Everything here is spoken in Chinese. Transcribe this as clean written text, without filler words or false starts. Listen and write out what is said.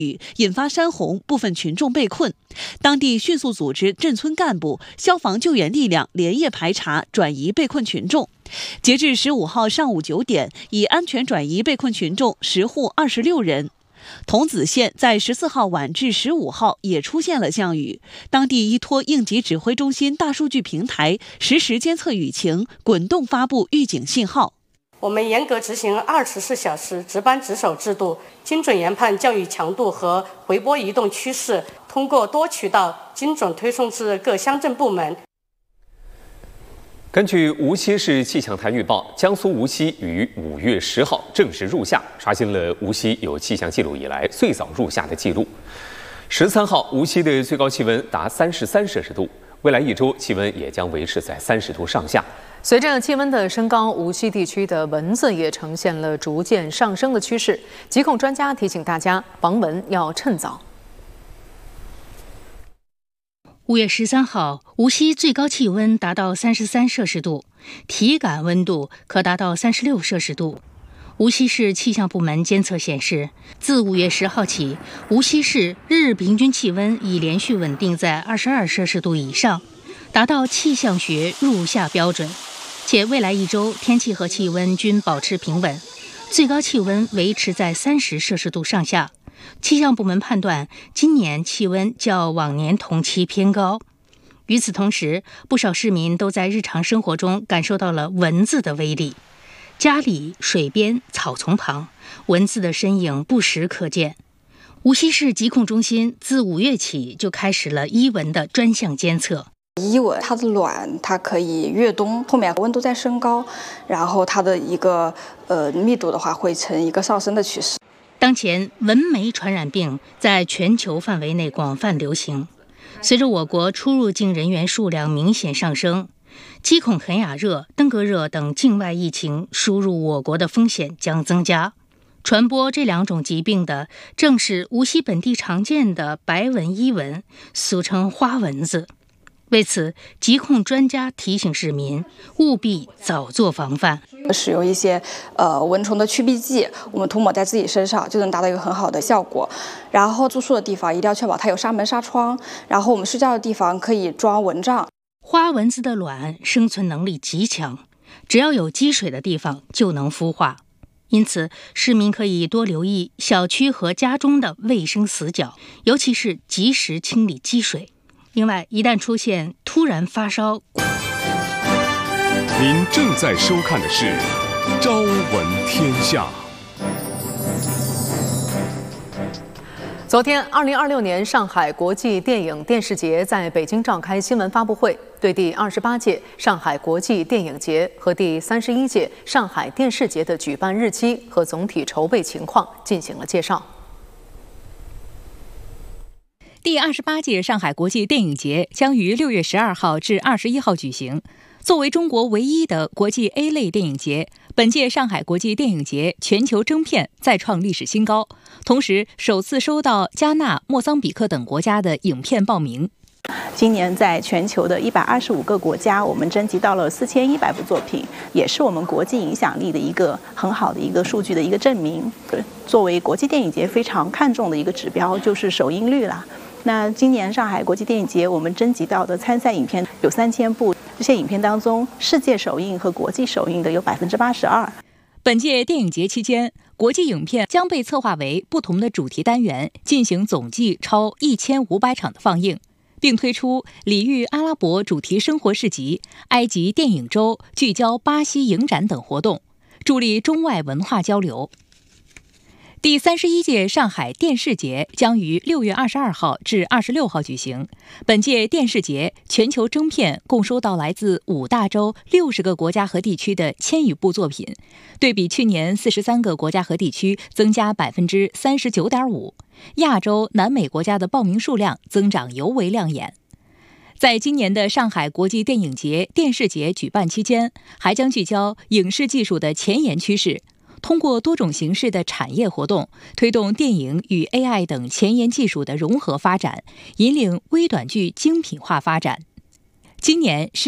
引发山洪，部分群众被困。当地迅速组织镇村干部、消防救援力量连夜排查，转移被困群众。截至15号上午9点，已安全转移被困群众10户26人。桐梓县在14号晚至15号也出现了降雨，当地依托应急指挥中心大数据平台实时监测雨情，滚动发布预警信号。 我们严格执行24小时值班值守制度，精准研判降雨强度和回波移动趋势，通过多渠道精准推送至各乡镇部门。 根据无锡市气象台预报，江苏无锡于5月10号正式入夏，刷新了无锡有气象记录以来最早入夏的记录。13号，无锡的最高气温达33摄氏度，未来一周气温也将维持在30度上下。 随着气温的升高，无锡地区的蚊子也呈现了逐渐上升的趋势。疾控专家提醒大家，防蚊要趁早。 5月13号，无锡最高气温达到33摄氏度，体感温度可达到36摄氏度。无锡市气象部门监测显示，自5月10号起，无锡市日平均气温已连续稳定在22摄氏度以上，达到气象学入夏标准。且未来一周天气和气温均保持平稳，最高气温维持在30摄氏度上下。气象部门判断，今年气温较往年同期偏高。与此同时，不少市民都在日常生活中感受到了蚊子的威力。家里、水边、草丛旁，蚊子的身影不时可见。无锡市疾控中心自5月起就开始了伊蚊的专项监测。 伊蚊它的卵它可以越冬，后面温度在升高，然后它的一个密度的话会呈一个上升的趋势。 当前蚊媒传染病在全球范围内广泛流行，随着我国出入境人员数量明显上升，鸡孔肯雅热、登革热等境外疫情输入我国的风险将增加。传播这两种疾病的正是无锡本地常见的白纹伊蚊，俗称花蚊子。为此，疾控专家提醒市民务必早做防范。 使用一些蚊虫的驱避剂，我们涂抹在自己身上就能达到一个很好的效果。然后住宿的地方一定要确保它有纱门纱窗，然后我们睡觉的地方可以装蚊帐。 花蚊子的卵生存能力极强，只要有积水的地方就能孵化。因此，市民可以多留意小区和家中的卫生死角，尤其是及时清理积水。另外，一旦出现突然发烧， 您正在收看的是《朝闻天下》。 昨天，2026年上海国际电影电视节在北京召开新闻发布会，对第28届上海国际电影节和第31届上海电视节的举办日期和总体筹备情况进行了介绍。 第28届上海国际电影节将于6月12号至21号举行。作为中国唯一的国际 A 类电影节，本届上海国际电影节全球征片再创历史新高，同时首次收到加纳、莫桑比克等国家的影片报名。 今年在全球的125个国家，我们征集到了4100部作品，也是我们国际影响力的一个很好的一个数据的一个证明。作为国际电影节非常看重的一个指标就是首映率啦。那今年上海国际电影节我们征集到的参赛影片有3000部，这些影片当中世界首映和国际首映的有82%。 本届电影节期间，国际影片将被策划为不同的主题单元，进行总计超1500场的放映，并推出礼遇阿拉伯主题生活市集、埃及电影周、聚焦巴西影展等活动，助力中外文化交流。第31届上海电视节将于6月22号至26号举行。本届电视节全球征片共收到来自5大洲60个国家和地区的1000余部作品，对比去年43个国家和地区增加39.5%。亚洲、南美国家的报名数量增长尤为亮眼。在今年的上海国际电影节电视节举办期间，还将聚焦影视技术的前沿趋势，通过多种形式的产业活动，推动电影与 AI 等前沿技术的融合发展，引领微短剧精品化发展。今年是